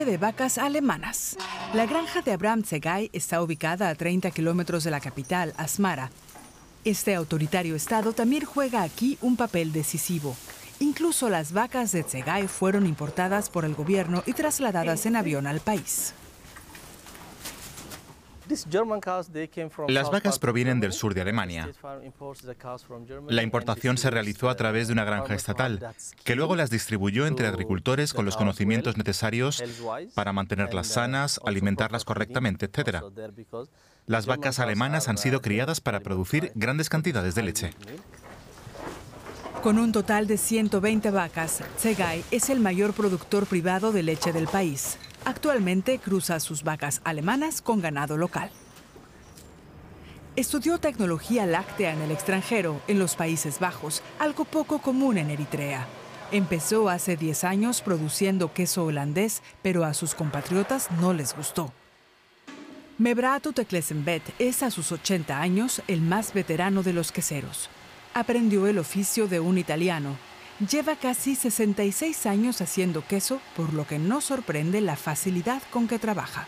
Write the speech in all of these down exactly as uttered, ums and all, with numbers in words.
de vacas alemanas. La granja de Abraham Tsegai está ubicada a treinta kilómetros de la capital, Asmara. Este autoritario estado también juega aquí un papel decisivo. Incluso las vacas de Tsegai fueron importadas por el gobierno y trasladadas en avión al país. Las vacas provienen del sur de Alemania. La importación se realizó a través de una granja estatal, que luego las distribuyó entre agricultores con los conocimientos necesarios para mantenerlas sanas, alimentarlas correctamente, etcétera. Las vacas alemanas han sido criadas para producir grandes cantidades de leche. Con un total de ciento veinte vacas, Tsegai es el mayor productor privado de leche del país. Actualmente cruza sus vacas alemanas con ganado local. Estudió tecnología láctea en el extranjero, en los Países Bajos, algo poco común en Eritrea. Empezó hace diez años produciendo queso holandés, pero a sus compatriotas no les gustó. Mebrahtu Teklesembet es a sus ochenta años el más veterano de los queseros. Aprendió el oficio de un italiano. Lleva casi sesenta y seis años haciendo queso, por lo que no sorprende la facilidad con que trabaja.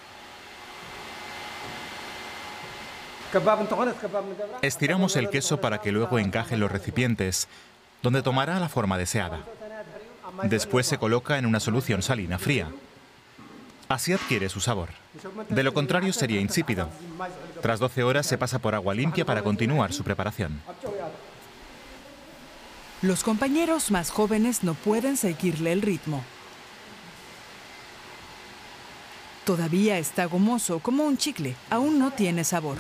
Estiramos el queso para que luego encaje en los recipientes, donde tomará la forma deseada. Después se coloca en una solución salina fría. Así adquiere su sabor. De lo contrario sería insípido. Tras doce horas se pasa por agua limpia para continuar su preparación. Los compañeros más jóvenes no pueden seguirle el ritmo. Todavía está gomoso, como un chicle, aún no tiene sabor.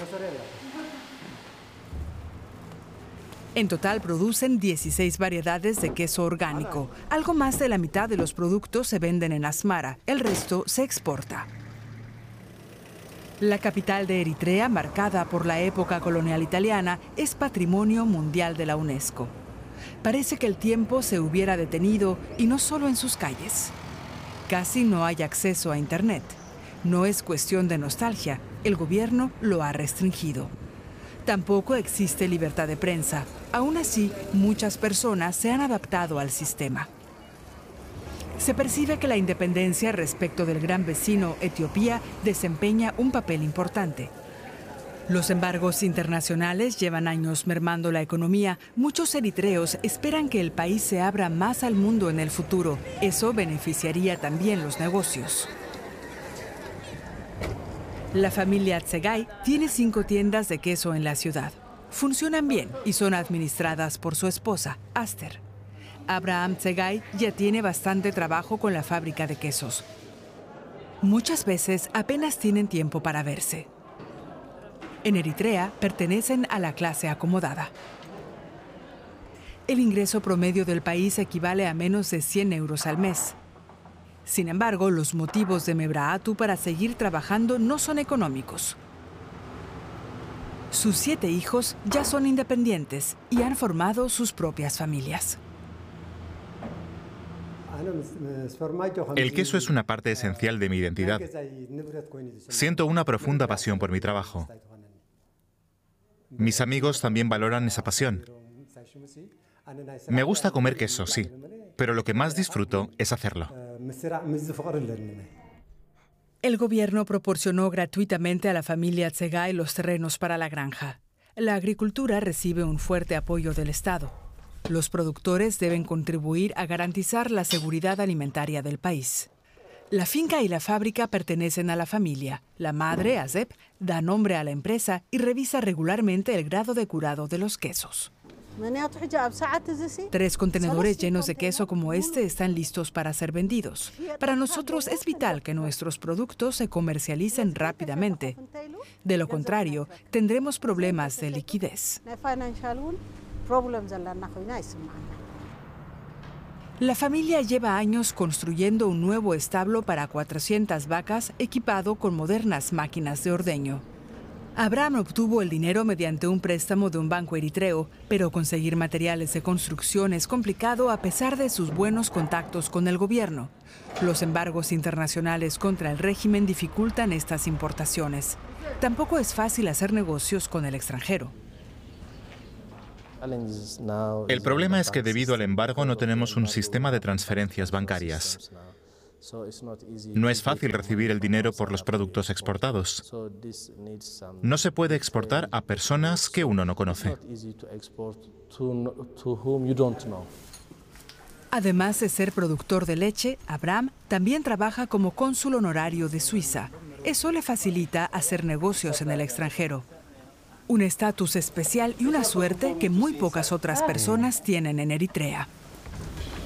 En total producen dieciséis variedades de queso orgánico. Algo más de la mitad de los productos se venden en Asmara, el resto se exporta. La capital de Eritrea, marcada por la época colonial italiana, es Patrimonio Mundial de la UNESCO. Parece que el tiempo se hubiera detenido, y no solo en sus calles. Casi no hay acceso a Internet. No es cuestión de nostalgia, el gobierno lo ha restringido. Tampoco existe libertad de prensa. Aún así, muchas personas se han adaptado al sistema. Se percibe que la independencia respecto del gran vecino, Etiopía, desempeña un papel importante. Los embargos internacionales llevan años mermando la economía. Muchos eritreos esperan que el país se abra más al mundo en el futuro. Eso beneficiaría también los negocios. La familia Tsegai tiene cinco tiendas de queso en la ciudad. Funcionan bien y son administradas por su esposa, Aster. Abraham Tsegai ya tiene bastante trabajo con la fábrica de quesos. Muchas veces apenas tienen tiempo para verse. En Eritrea pertenecen a la clase acomodada. El ingreso promedio del país equivale a menos de cien euros al mes. Sin embargo, los motivos de Mebrahtu para seguir trabajando no son económicos. Sus siete hijos ya son independientes y han formado sus propias familias. El queso es una parte esencial de mi identidad. Siento una profunda pasión por mi trabajo. Mis amigos también valoran esa pasión. Me gusta comer queso, sí, pero lo que más disfruto es hacerlo. El gobierno proporcionó gratuitamente a la familia Tsegai los terrenos para la granja. La agricultura recibe un fuerte apoyo del Estado. Los productores deben contribuir a garantizar la seguridad alimentaria del país. La finca y la fábrica pertenecen a la familia. La madre, Azep, da nombre a la empresa y revisa regularmente el grado de curado de los quesos. Tres contenedores llenos de queso como este están listos para ser vendidos. Para nosotros es vital que nuestros productos se comercialicen rápidamente. De lo contrario, tendremos problemas de liquidez. La familia lleva años construyendo un nuevo establo para cuatrocientas vacas equipado con modernas máquinas de ordeño. Abraham obtuvo el dinero mediante un préstamo de un banco eritreo, pero conseguir materiales de construcción es complicado a pesar de sus buenos contactos con el gobierno. Los embargos internacionales contra el régimen dificultan estas importaciones. Tampoco es fácil hacer negocios con el extranjero. El problema es que debido al embargo no tenemos un sistema de transferencias bancarias. No es fácil recibir el dinero por los productos exportados. No se puede exportar a personas que uno no conoce. Además de ser productor de leche, Abraham también trabaja como cónsul honorario de Suiza. Eso le facilita hacer negocios en el extranjero. Un estatus especial y una suerte que muy pocas otras personas tienen en Eritrea.